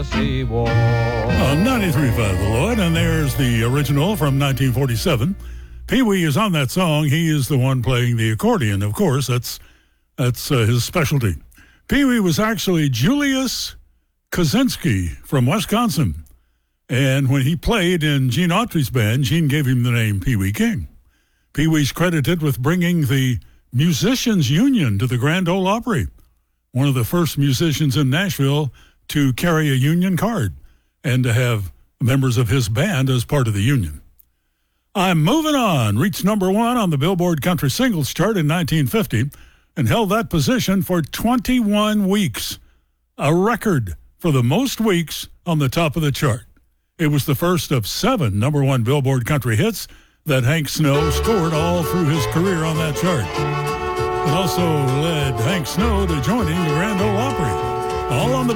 the seawall. 93.5 The Lloyd, and there's the original from 1947. Pee Wee is on that song. He is the one playing the accordion, of course. That's his specialty. Pee Wee was actually Julius Kosinski from Wisconsin. And when he played in Gene Autry's band, Gene gave him the name Pee Wee King. Pee Wee's credited with bringing the Musicians Union to the Grand Ole Opry, one of the first musicians in Nashville to carry a union card and to have members of his band as part of the union. I'm Moving On reached number 1 on the Billboard Country Singles Chart in 1950 and held that position for 21 weeks, a record for the most weeks on the top of the chart. It was the first of 7 number 1 Billboard country hits that Hank Snow scored all through his career on that chart. It also led Hank Snow to joining the Grand Ole Opry, all on the